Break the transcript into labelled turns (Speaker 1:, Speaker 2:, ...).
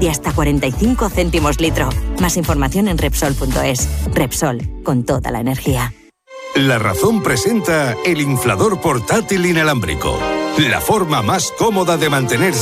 Speaker 1: y hasta 45 céntimos litro. Más información en Repsol.es. Repsol, con toda la energía.
Speaker 2: La Razón presenta el inflador portátil inalámbrico. La forma más cómoda de mantener